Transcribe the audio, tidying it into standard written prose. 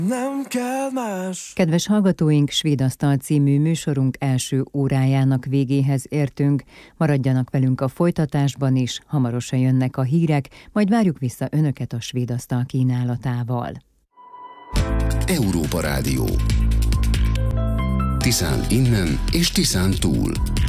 Nem kell más. Kedves hallgatóink, Svédasztal című műsorunk első órájának végéhez értünk. Maradjanak velünk a folytatásban is, hamarosan jönnek a hírek, majd várjuk vissza Önöket a Svédasztal kínálatával. Európa Rádió. Tiszán innen és Tiszán túl.